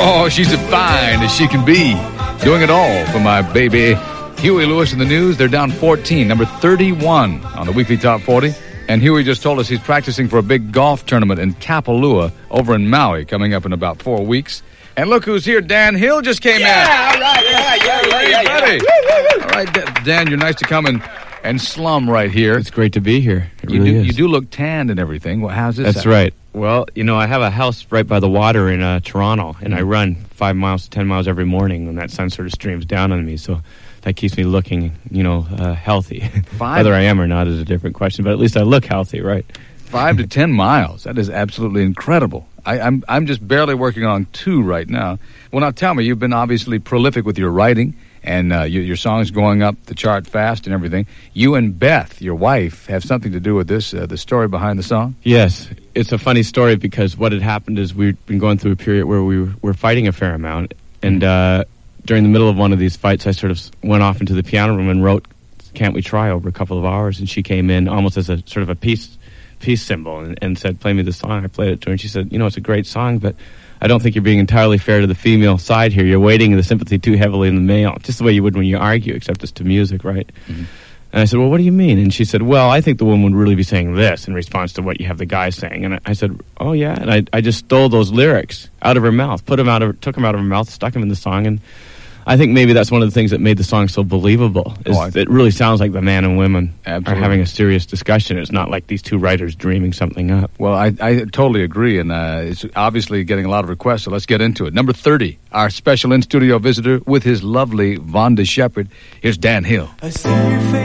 Oh, she's as fine as she can be. Doing it all for my baby. Huey Lewis in the news. They're down 14, number 31 on the weekly top 40. And Huey just told us he's practicing for a big golf tournament in Kapalua over in Maui coming up in about 4 weeks. And look who's here. Dan Hill just came in. All right, buddy. All right, Dan, you're nice to come and slum right here. It's great to be here. You do look tanned and everything. Well, how's this? That's right. Well, I have a house right by the water in Toronto, and I run 5 miles to 10 miles every morning when that sun sort of streams down on me. So that keeps me looking, healthy. Whether I am or not is a different question, but at least I look healthy, right? 5 to 10 miles. That is absolutely incredible. I'm just barely working on 2 right now. Well, now tell me, you've been obviously prolific with your writing, and your song's going up the chart fast and everything. You and Beth, your wife, have something to do with this, the story behind the song? Yes. It's a funny story because what had happened is we'd been going through a period where we were fighting a fair amount, and during the middle of one of these fights, I sort of went off into the piano room and wrote Can't We Try over a couple of hours, and she came in almost as a sort of a peace symbol and said, play me the song. I played it to her, and she said, it's a great song, but I don't think you're being entirely fair to the female side here. You're weighting the sympathy too heavily in the male, just the way you would when you argue, except it's to music, right? Mm-hmm. And I said, well, what do you mean? And she said, well, I think the woman would really be saying this in response to what you have the guy saying. And I said, oh, yeah. And I just stole those lyrics out of her mouth, took them out of her mouth, stuck them in the song, and I think maybe that's one of the things that made the song so believable. It really sounds like the man and women are having a serious discussion. It's not like these two writers dreaming something up. Well, I totally agree, and it's obviously getting a lot of requests, so let's get into it. Number 30, our special in-studio visitor with his lovely Vonda Shepard. Here's Dan Hill.